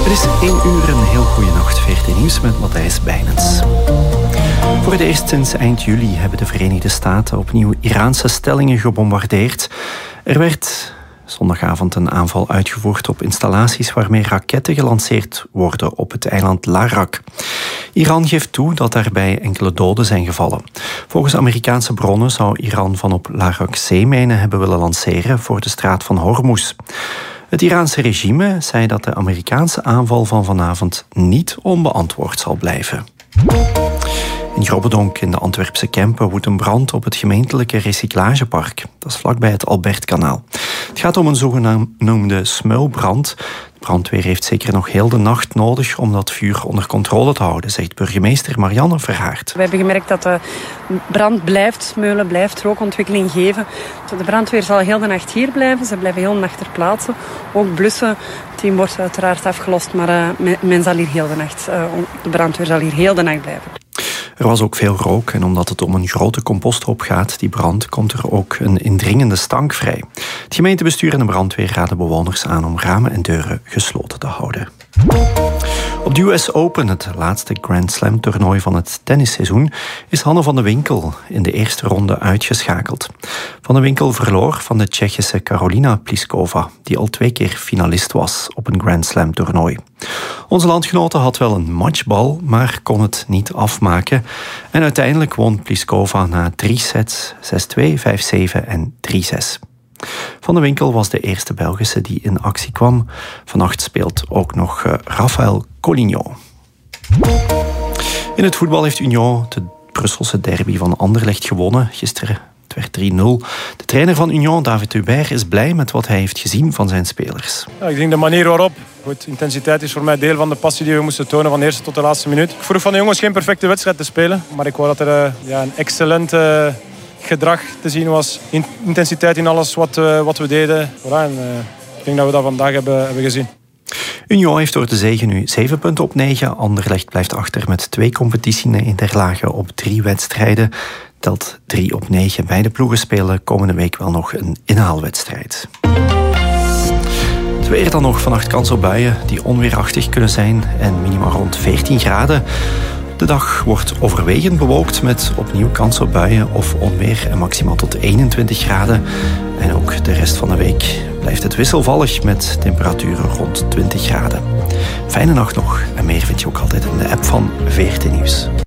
Het is 1 uur, een heel goede nacht. VRT Nieuws met Matthijs Bijnens. Voor het eerst sinds eind juli hebben de Verenigde Staten opnieuw Iraanse stellingen gebombardeerd. Er werd zondagavond een aanval uitgevoerd op installaties waarmee raketten gelanceerd worden op het eiland Larak. Iran geeft toe dat daarbij enkele doden zijn gevallen. Volgens Amerikaanse bronnen zou Iran van op Larak zeemijnen hebben willen lanceren voor de straat van Hormuz. Het Iraanse regime zei dat de Amerikaanse aanval van vanavond niet onbeantwoord zal blijven. In Grobbedonk in de Antwerpse Kempen woedt een brand op het gemeentelijke recyclagepark. Dat is vlakbij het Albertkanaal. Het gaat om een zogenoemde smuilbrand. De brandweer heeft zeker nog heel de nacht nodig om dat vuur onder controle te houden, zegt burgemeester Marianne Verhaert. We hebben gemerkt dat de brand blijft smeulen, blijft rookontwikkeling geven. De brandweer zal heel de nacht hier blijven. Ze blijven heel de nacht ter plaatse. Ook blussen. Het team wordt uiteraard afgelost, maar men zal hier heel de nacht, de brandweer zal hier heel de nacht blijven. Er was ook veel rook en omdat het om een grote composthoop gaat, die brand, komt er ook een indringende stank vrij. Het gemeentebestuur en de brandweer raden bewoners aan om ramen en deuren gesloten te houden. Op de US Open, het laatste Grand Slam toernooi van het tennisseizoen, is Hanne van de Winkel in de eerste ronde uitgeschakeld. Van de Winkel verloor van de Tsjechische Karolina Pliskova, die al 2 keer finalist was op een Grand Slam toernooi. Onze landgenote had wel een matchbal, maar kon het niet afmaken. En uiteindelijk won Pliskova na 3 sets 6-2, 5-7 en 3-6. Van de Winkel was de eerste Belgische die in actie kwam. Vannacht speelt ook nog Rafael Collignon. In het voetbal heeft Union de Brusselse derby van Anderlecht gewonnen gisteren. Het werd 3-0. De trainer van Union, David Hubert, is blij met wat hij heeft gezien van zijn spelers. Ja, ik denk de manier waarop. Goed, intensiteit is voor mij deel van de passie die we moesten tonen van de eerste tot de laatste minuut. Ik vroeg van de jongens geen perfecte wedstrijd te spelen, maar ik wou dat er een excellent gedrag te zien was. Intensiteit in alles wat we deden. Voilà, ik denk dat we dat vandaag hebben gezien. Union heeft door de zege nu 7 punten op 9. Anderlecht blijft achter met 2 competitienederlagen op 3 wedstrijden. Telt 3 op 9. Beide ploegen spelen komende week wel nog een inhaalwedstrijd. Het weer dan nog, vannacht kans op buien die onweerachtig kunnen zijn en minimaal rond 14 graden. De dag wordt overwegend bewolkt met opnieuw kans op buien of onweer en maximaal tot 21 graden. En ook de rest van de week blijft het wisselvallig met temperaturen rond 20 graden. Fijne nacht nog en meer vind je ook altijd in de app van VRT Nieuws.